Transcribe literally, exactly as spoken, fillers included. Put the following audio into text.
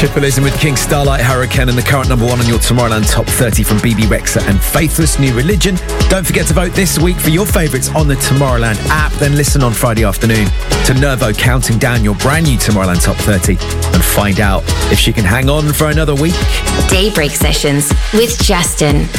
Triple Ism with King Starlight Hurricane and the current number one on your Tomorrowland Top thirty from B B Rexha and Faithless New Religion. Don't forget to vote this week for your favourites on the Tomorrowland app. Then listen on Friday afternoon to Nervo counting down your brand new Tomorrowland Top thirty and find out if she can hang on for another week. Daybreak Sessions with Justin.